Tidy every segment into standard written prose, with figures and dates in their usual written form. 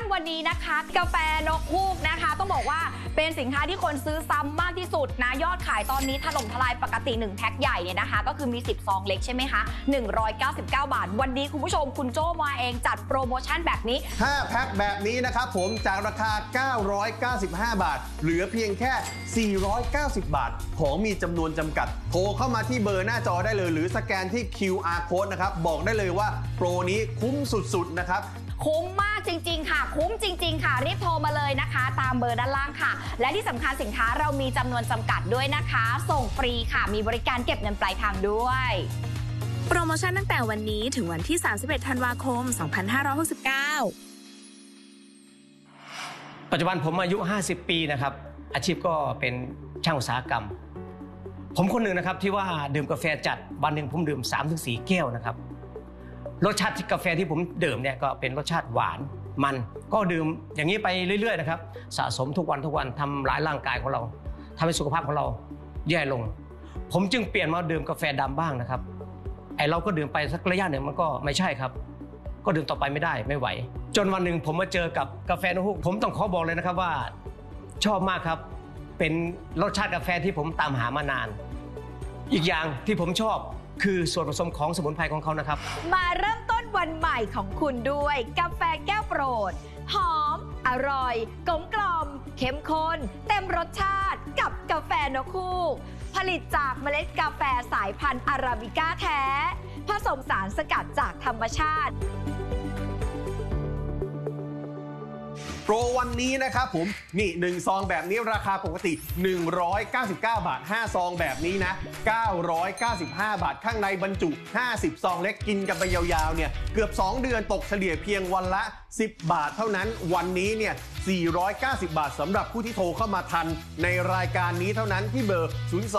วันนี้นะคะกาแฟนกฮูกนะคะต้องบอกว่าเป็นสินค้าที่คนซื้อซ้ำมากที่สุดนะยอดขายตอนนี้ถล่มทลายปกติ1แพ็คใหญ่เนี่ยนะคะก็คือมี10ซองเล็กใช่ไหมคะ199 บาทวันนี้คุณผู้ชมคุณโจ้มาเองจัดโปรโมชั่นแบบนี้ 5แพ็คแบบนี้นะครับผมจากราคา995 บาทเหลือเพียงแค่490 บาทของมีจำนวนจำกัดโทรเข้ามาที่เบอร์หน้าจอได้เลยหรือสแกนที่ QR Code นะครับบอกได้เลยว่าโปรนี้คุ้มสุดๆนะครับคุ้มมากจริงๆค่ะคุ้มจริงๆค่ะรีบโทรมาเลยนะคะตามเบอร์ด้านล่างค่ะและที่สำคัญสินค้าเรามีจำนวนจำกัดด้วยนะคะส่งฟรีค่ะมีบริการเก็บเงินปลายทางด้วยโปรโมชั่นตั้งแต่วันนี้ถึงวันที่31ธันวาคม2569 ปัจจุบันผมอายุ50ปีนะครับอาชีพก็เป็นช่างอุตสาหกรรมผมคนหนึ่งนะครับที่ว่าดื่มกาแฟจัดวันหนึ่งผมดื่ม 3-4 แก้วนะครับรสชาติกาแฟที่ผมดื่มเนี่ยก็เป็นรสชาติหวานมันก็ดื่มอย่างนี้ไปเรื่อยๆนะครับสะสมทุกวันทำร้ายร่างกายของเราทำให้สุขภาพของเราแย่ลงผมจึงเปลี่ยนมาดื่มกาแฟดำบ้างนะครับเราก็ดื่มไปสักระยะหนึ่งมันก็ไม่ใช่ครับก็ดื่มต่อไปไม่ได้ไม่ไหวจนวันหนึ่งผมมาเจอกับกาแฟนกฮูกผมต้องขอบอกเลยนะครับว่าชอบมากครับเป็นรสชาติกาแฟที่ผมตามหามานานอีกอย่างที่ผมชอบคือส่วนผสมของสมุนไพรของเขานะครับมาเริ่มต้นวันใหม่ของคุณด้วยกาแฟแก้วโปรดหอมอร่อยกลมกล่อมเข้มข้นเต็มรสชาติกับกาแฟนกฮูกผลิตจากเมล็ดกาแฟสายพันธุ์อาราบิก้าแท้ผสมสารสกัดจากธรรมชาติโปรวันนี้นะครับผมนี่1ซองแบบนี้ราคาปกติ199 บาท5ซองแบบนี้นะ995 บาทข้างในบรรจุ50ซองเล็กกินกันไปยาวๆเนี่ยเกือบ2เดือนตกเฉลี่ยเพียงวันละ10 บาทเท่านั้นวันนี้เนี่ย490 บาทสำหรับผู้ที่โทรเข้ามาทันในรายการนี้เท่านั้นที่เบอร์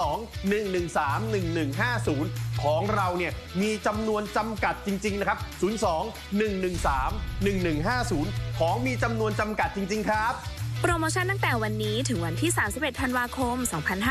02-113-1150ของเราเนี่ยมีจำนวนจำกัดจริงๆนะครับ02-113-1150ของมีจำนวนจำกัดจริงๆครับโปรโมชั่นตั้งแต่วันนี้ถึงวันที่31ธันวาคม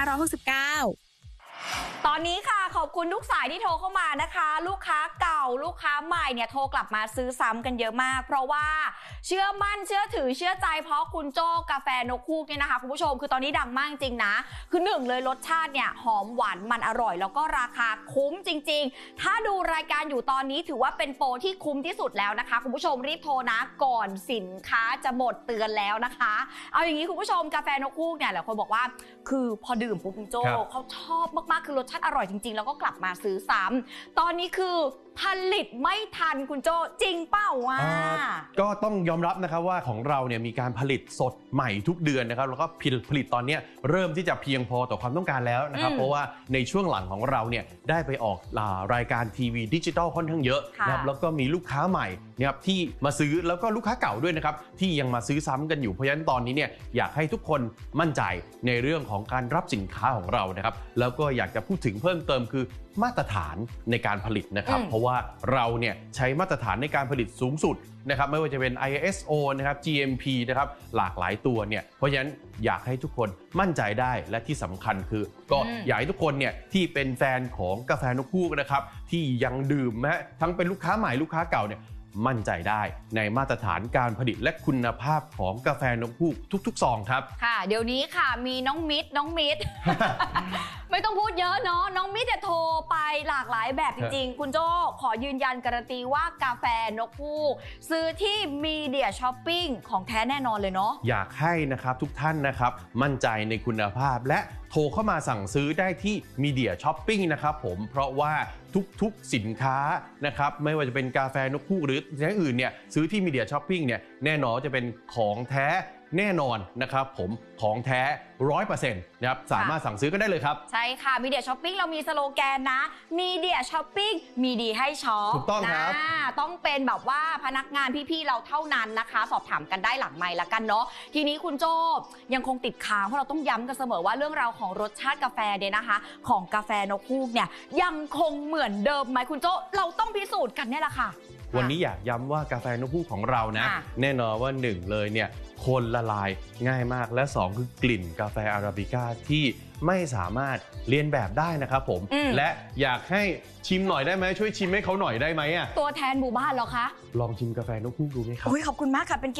2569 ตอนนี้ค่ะขอบคุณทุกสายที่โทรเข้ามานะคะลูกค้าเก่าลูกค้าใหม่เนี่ยโทรกลับมาซื้อซ้ำกันเยอะมากเพราะว่าเชื่อมั่นเชื่อถือเชื่อใจเพราะคุณโจ้กาแฟนกฮูกเนี่ยนะคะคุณผู้ชมคือตอนนี้ดังมากจริงนะคือ1เลยรสชาติเนี่ยหอมหวานมันอร่อยแล้วก็ราคาคุ้มจริงๆถ้าดูรายการอยู่ตอนนี้ถือว่าเป็นโปรที่คุ้มที่สุดแล้วนะคะคุณผู้ชมรีบโทรนะก่อนสินค้าจะหมดเตือนแล้วนะคะเอาอย่างนี้คุณผู้ชมกาแฟนกฮูกเนี่ยหลายคนบอกว่าคือพอดื่มปุ๊บคุณโจ้เขาชอบมากๆคือรสชาติอร่อยจริงๆแล้วก็กลับมาซื้อซ้ำตอนนี้คือผลิตไม่ทันคุณโจจริงเปล่าวะก็ต้องยอมรับนะครับว่าของเราเนี่ยมีการผลิตสดใหม่ทุกเดือนนะครับแล้วก็ผลิตตอนนี้เริ่มที่จะเพียงพอต่อความต้องการแล้วนะครับเพราะว่าในช่วงหลังของเราเนี่ยได้ไปออกรายการทีวีดิจิทัลค่อนข้างเยอะนะครับแล้วก็มีลูกค้าใหม่นะครับที่มาซื้อแล้วก็ลูกค้าเก่าด้วยนะครับที่ยังมาซื้อซ้ำกันอยู่เพราะฉะนั้นตอนนี้เนี่ยอยากให้ทุกคนมั่นใจในเรื่องของการรับสินค้าของเรานะครับแล้วก็อยากจะพูดถึงเพิ่มเติมคือมาตรฐานในการผลิตนะครับเพราะว่าเราเนี่ยใช้มาตรฐานในการผลิตสูงสุดนะครับไม่ว่าจะเป็น ISO นะครับ GMP นะครับหลากหลายตัวเนี่ยเพราะฉะนั้นอยากให้ทุกคนมั่นใจได้และที่สำคัญคือก็อยากให้ทุกคนเนี่ยที่เป็นแฟนของกาแฟนกฮูกนะครับที่ยังดื่มนะทั้งเป็นลูกค้าใหม่ลูกค้าเก่าเนี่ยมั่นใจได้ในมาตรฐานการผลิตและคุณภาพของกาแฟนกฮูกทุกๆซองครับค่ะเดี๋ยวนี้ค่ะมีน้องมิตร ไม่ต้องพูดเยอะเนาะน้องมิตรจะโทรไปหลากหลายแบบจริงๆคุณโจ้ขอยืนยันการันตีว่ากาแฟนกฮูกซื้อที่มีเดียช้อปปิ้งของแท้แน่นอนเลยเนาะอยากให้นะครับทุกท่านนะครับมั่นใจในคุณภาพและโทรเข้ามาสั่งซื้อได้ที่มีเดียช้อปปิ้งนะครับผมเพราะว่าทุกสินค้านะครับไม่ว่าจะเป็นกาแฟนกฮูกหรืออย่างอื่นเนี่ยซื้อที่มีเดียช้อปปิ้งเนี่ยแน่นอนจะเป็นของแท้แน่นอนนะครับผมของแท้ 100% นะครับสามารถสั่งซื้อกันได้เลยครับใช่ค่ะมีเดียช้อปปิ้งเรามีสโลแกนนะมีเดียช้อปปิ้งมีดีให้ช็อปถูกต้องครับต้องเป็นแบบว่าพนักงานพี่ๆเราเท่านั้นนะคะสอบถามกันได้หลังไมค์ละกันเนาะทีนี้คุณโจ้ยังคงติดค้างเพราะเราต้องย้ำกันเสมอว่าเรื่องราวของรสชาติกาแฟเนี่ยนะคะของกาแฟนกฮูกเนี่ยยังคงเหมือนเดิมไหมคุณโจ้เราต้องพิสูจน์กันเนี่ยแหละค่ะวันนี้อยากย้ำว่ากาแฟนกฮูกของเรานะแน่นอนว่า1เลยเนี่ยคนละลายง่ายมากและ2คือกลิ่นกาแฟอาราบิก้าที่ไม่สามารถเลียนแบบได้นะครับผมและอยากให้ชิมหน่อยได้ไหมช่วยชิมให้เขาหน่อยได้ไหมตัวแทนหมู่บ้านเหรอคะลองชิมกาแฟนกฮูกดูไหมครับขอบคุณมากค่ะเป็น